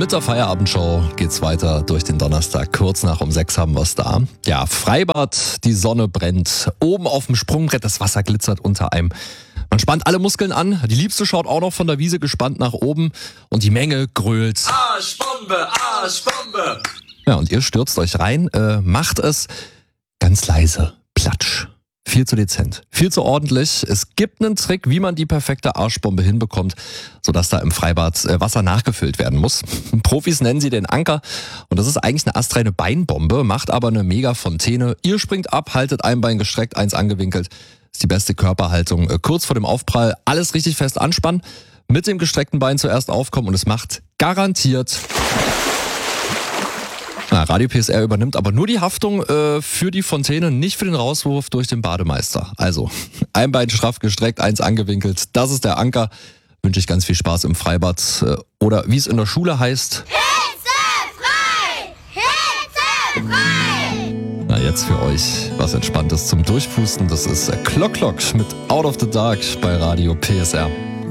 Mit der Feierabendshow geht's weiter durch den Donnerstag. Kurz nach um 6 haben wir's da. Ja, Freibad, die Sonne brennt. Oben auf dem Sprungbrett, das Wasser glitzert unter einem. Man spannt alle Muskeln an. Die Liebste schaut auch noch von der Wiese gespannt nach oben. Und die Menge grölt. Arschbombe, Arschbombe! Ja, und ihr stürzt euch rein. Macht es ganz leise. Platsch. Viel zu dezent, viel zu ordentlich. Es gibt einen Trick, wie man die perfekte Arschbombe hinbekommt, sodass da im Freibad Wasser nachgefüllt werden muss. Profis nennen sie den Anker und das ist eigentlich eine astreine Beinbombe, macht aber eine mega Fontäne. Ihr springt ab, haltet ein Bein gestreckt, eins angewinkelt. Ist die beste Körperhaltung. Kurz vor dem Aufprall alles richtig fest anspannen, mit dem gestreckten Bein zuerst aufkommen und es macht garantiert... Radio PSR übernimmt aber nur die Haftung für die Fontäne, nicht für den Rauswurf durch den Bademeister. Also, ein Bein straff gestreckt, eins angewinkelt, das ist der Anker. Wünsche ich ganz viel Spaß im Freibad. Oder wie es in der Schule heißt... Hitzefrei! Hitzefrei! Na, jetzt für euch was Entspanntes zum Durchpusten. Das ist Clock Clock mit Out of the Dark bei Radio PSR.